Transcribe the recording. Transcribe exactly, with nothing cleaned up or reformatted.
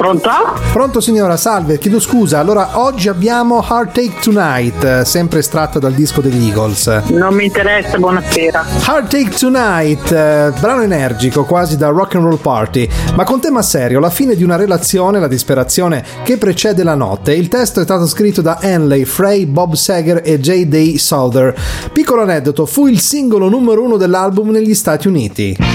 Pronto? Pronto signora, salve, chiedo scusa. Allora, oggi abbiamo Heartache Tonight, sempre estratta dal disco degli Eagles. Non mi interessa, buonasera. Heartache Tonight, eh, brano energico, quasi da rock and roll party, ma con tema serio, la fine di una relazione, la disperazione che precede la notte. Il testo è stato scritto da Henley, Frey, Bob Seger e J D. Souther. Piccolo aneddoto, fu il singolo numero uno dell'album negli Stati Uniti.